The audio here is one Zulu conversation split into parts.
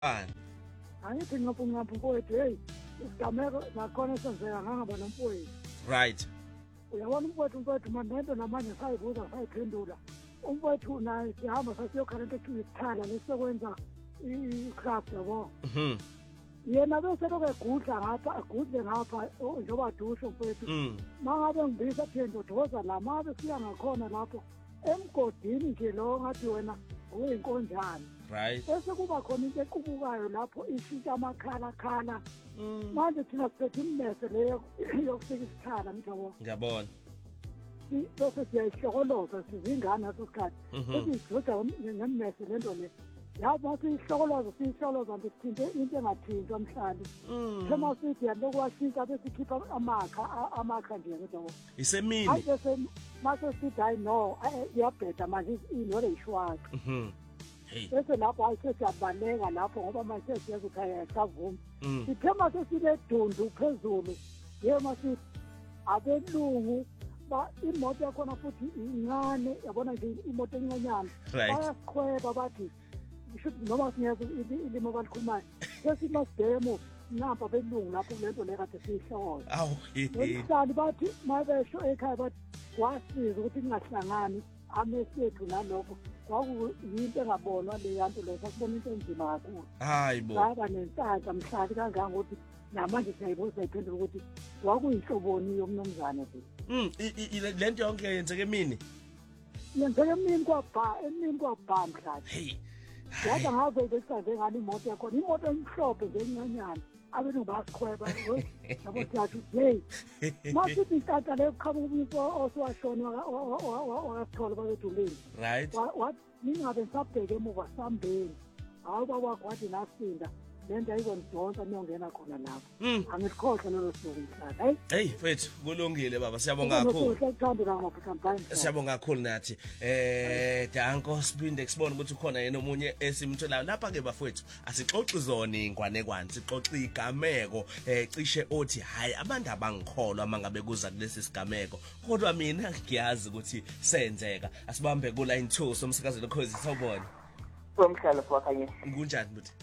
Fine. Angithi ngapha mfowethu hey isigameko nakhona senzeka ngangaba nomfowethu. Right. Uyabona umfowethu manje namanje sayibuza sayiphendula. Umfowethu naye sihamba sasiyokhala into ethi isithala lesekwenza i-club yabo. Yena bese lokegudla ngapha agudle ngapha njengoba dusho mfowethu. Mangabe ngibisa phendo doza la mabe siya ngakhona lapho emgodini nje lo ngathi wena uyinkonjane. Right. Bese kuba khona into equbukayo lapho ishintsha amakhala. Manje thina siphethe immese leyo yokufika isikhala mthabo. Ngiyabona. Bese siyayihlokoloza sizingane naso sikhathi. Bese sizoda ngemmese lento le. Yabo siyihlokoloza nje sithinte into engathintwa emhlanje. Thema sithi yalokwashintsha bese sikhipha amakha nje mthabo. Isemini. Hayi bese mase sithi hayi no iyabheda manje inole ishwaka. Hey. Bese lapho ayisiyabaleka lapho ngoba manje siyeza ukhaya savuma. Sithema sesile dundu phezulu. Yema sithi abelungu ba imoto yakhona futhi incane yabona nje imoto encanyana. Bayaqhweba bathi should noma siyeza ilimo balikhulumayo. Bese masidemo napa belungu lapho lento le kade siyihlola. Awu. Ngokuhlali bathi mabesho ekhaya bathi wasiza ukuthi ningahlangani amesethu nalokho. Kwakuyinto engabonwa le yanto le sasibona into enzima kakhulu. Hayi bo. Baba nenhlanhla mhlali kangaka ukuthi namanje siyayibuza iphendula ukuthi kwakuyinhloboni yomnomzane nje. Lento yonke yenzeke emini. Yenzeke emini kwabha mhlali. Hey. Yaza ngaze besaze ngani imoto yakho. Imoto emhlophe nje encanyana. Abelungu basikhweba yabo siyathi hey. Masithi inhlanhla le kuqhamuka umuntu oswashona wakathola babedulini. Right. Ningabe sabheke emuva sambeni. Hawu baba kwathi nasinda lento ayizondonsa niyongena khona lapho. Angikhohle lelo suku mhlaka. Hey mfethu kulungile baba siyabonga kakhulu. Siyabonga kakhulu nathi. Danko siphinde sibone ukuthi ukhona yena omunye esimtholayo lapha ke bafowethu asixoxi zona ingwanekwane sixoxa igameko cishe othi hayi abantu abangikholwa mangabe kuza kulesi sigameko kodwa mina ngiyazi ukuthi senzeka asibambe ku line 2 somsakazelo khozi sawubona. Somhlalo kwakhanye. Kunjani buthi?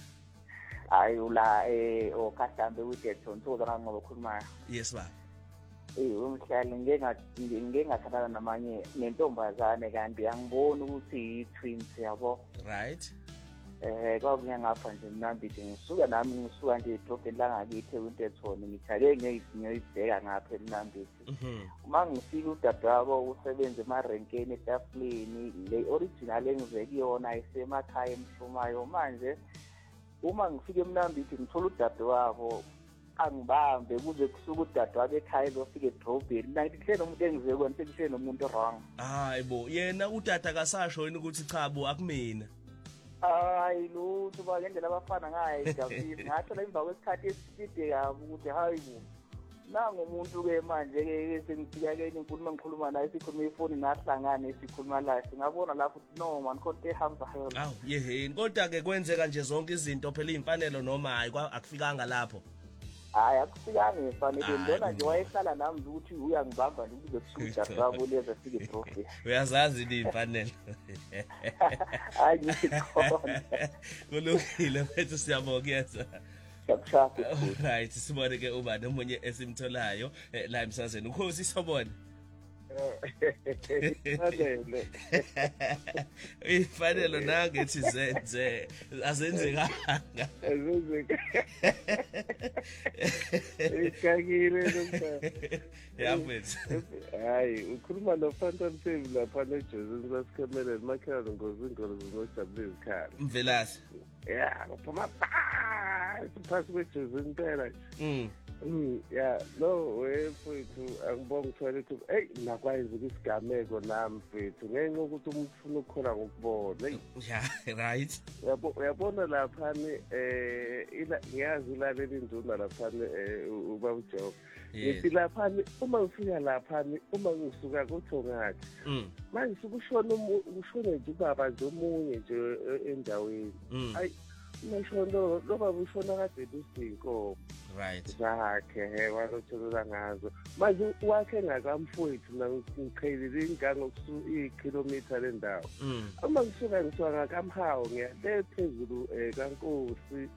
Ayula okahlambe uDetson soza ngoba khuluma. Yes baba. Umhlali ngingathatha namanye nentombazane kanti angiboni ukuthi i-twins yabo. Right. Kwakunya ngapha nje mnambithi ngisuka nje edrobheni langakithi uDetson ngithake ngiyibheka ngapha eMnambithi. Uma ngifika udadewabo usebenza emarenkeni etafuleni le original engizekuyona isemakhaya emhlumayo manje uma ngifike eMnambithi ngithola udadewabo angibambe kuze kusuka udadewabo ekhaya ezofika edrobheni nathi kuhle nomuntu engizekweni sekuhle nomuntu wrong. Hayi bo yena udada kasasho yini ukuthi cha bo akumina. Hayi lutho ba ngendlela abafana ngayo David ngathola emva kwesikhathi eside kabi ukuthi hayi bo nangu umuntu ke manje ke sengifika ke inkulumo ngikhuluma naye sikhuluma ifoni nahlangane sikhuluma la singabona lapho ukuthi no man konke ehamba hayo. Awu yeheni kodwa ke kwenzeka nje zonke izinto phela imfanelo noma hayi akufikanga lapho. Hayi akufikanga imfanelo ndona nje wayehlala nami ukuthi uyangibamba ukuze kusuka dadewabo leza fike edrobheni. Uyazazi imfanelo. Hayi ngikhona. Kulungile mfethu siyabongeza. Right sibone ke ubani omunye esimtholayo la emsazweni ukhosi sobona. Ifanelo nangethi zenze azenzekanga. Ikakile lokho. Yafethu. Hayi ukhuluma noPhantom Save lapha neJoseph sasikhamele emakhaya ngozingolo zinoJabulile ikhaya. Mvelasi. Yeah, ngophuma phasi kweJoseph impela nje. Yeah, no wefethu angibonga ukuthola ukuthi hey nakwazi ukisigameko nami mfethu ngenxa ukuthi umuntu ufuna ukukhola ngokubona. Yeah, right. Uyabona lapha ngiyazi ilalela induna lapha ubaba uJob. Ngithi lapha uma ngifika lapha uma ngisuka kuThongati. Manje ukushona nje ubaba nje omunye nje endaweni. Hayi Nashona lo baba ushona kade lusinko. zakhe he walotholela ngazo manje wakhe ngakamfowethu nangiqhelile ingango ikilometer lendawo uma ngisuka ngakamhawu ngiya phezulu kaNkosi